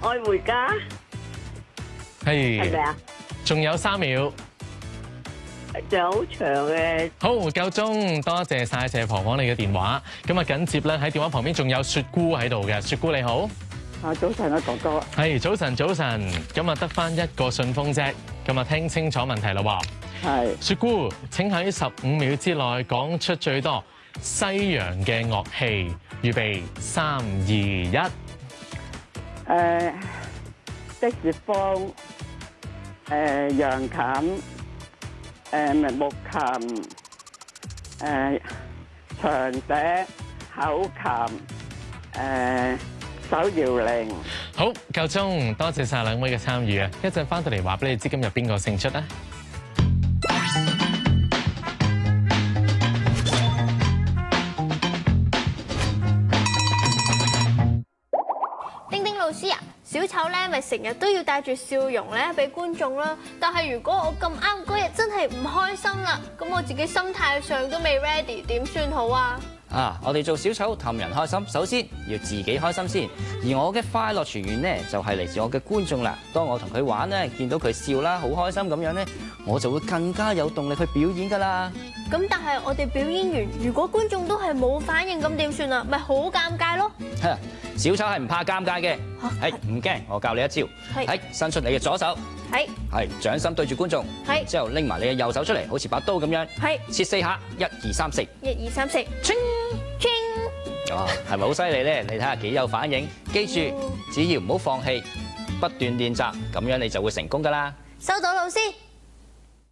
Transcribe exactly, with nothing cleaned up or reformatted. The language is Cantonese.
愛回家係係咪啊？ 仲有三秒， 仲有好長嘅。 好夠鐘，多謝晒謝婆婆你嘅電話。咁啊緊接咧喺電話旁邊仲有雪姑喺度嘅，雪姑你好。 啊，早晨啊，哥哥。 係早晨，早晨。咁啊得翻一個信封啫。咁啊聽清楚問題啦喎。 係。 雪姑，請喺十五秒之內講出最多西洋嘅樂器。預備三二一。 誒，的士風，誒，揚琴，誒，木琴，誒，長笛，口琴，誒，手搖鈴。 好，夠鐘，多謝晒兩位嘅參與啊！一陣翻到嚟話俾你知今日邊個勝出啊！ 丁丁老師啊，小丑咧咪成日都要帶住笑容咧俾觀眾啦。但係如果我咁啱嗰日真係唔開心啦，咁我自己心態上都未 ready， 點算好啊？ 啊！我哋做小丑氹人開心，首先要自己開心先。而我嘅快樂泉源咧，就係嚟自我嘅觀眾啦。當我同佢玩咧，見到佢笑啦，好開心咁樣咧，我就會更加有動力去表演㗎啦。 咁但係我哋表演完，如果觀眾都係冇反應，咁點算啊？咪好尷尬咯。 小丑係唔怕尷尬嘅，係唔驚。我教你一招，係伸出你嘅左手， 係係掌心對住觀眾，係之後拎埋你嘅右手出嚟，好似把刀咁樣，係切四下，一二三四， 一二三四，清清。 哇，係咪好犀利咧？你睇下幾有反應。記住，只要唔好放棄，不斷練習，咁樣你就會成功㗎啦。 收到，老師。